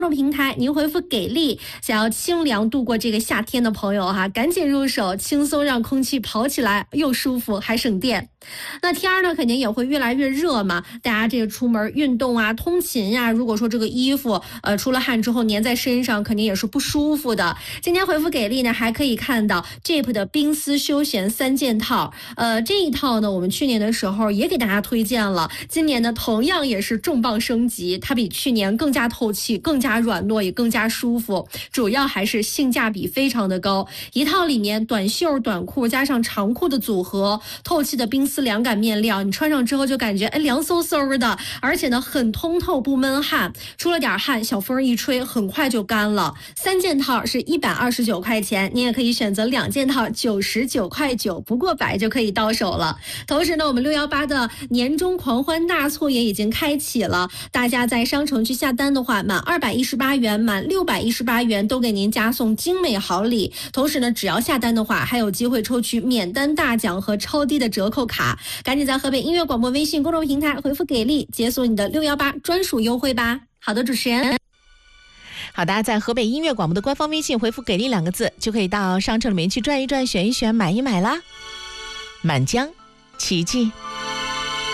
众平台，您回复给力，想要清凉度过这个夏天的朋友哈，赶紧入手，轻松让空气跑起来，又舒服还省电。那天儿呢，肯定也会越来越热嘛，大家这个出门运动啊、通勤呀，如果说这个衣服出了汗之后粘在身上，肯定也是不舒服的。今天回复给力呢，还可以看到 Jeep 的冰丝休闲3件套，这一套呢，我们去年的时候也给大家推荐了，今年呢同样也是重磅升级，它比去年更加透气、更加软糯，也更加舒服，主要还是性价比非常的高。一套里面短袖、短裤加上长裤的组合，透气的冰丝凉感面料，你穿上之后就感觉凉飕飕的，而且呢很通透不闷汗，出了点汗小风一吹很快就干了。3件套是129块钱，你也可以选择2件套99块9，不过100就可以到手了。同时呢，我们618的年终狂欢大促也已经开启了，大家在商城去下单的话，满218元、满618元都给您加送精美好礼。同时呢，只要下单的话，还有机会抽取免单大奖和超低的折扣卡。赶紧在河北音乐广播微信公众平台回复给力，解锁你的618专属优惠吧。好的，主持人。 好的，在河北音乐广播的官方微信回复给力2个字，就可以到商城里面去转一转、选一选、买一买啦。满江奇迹。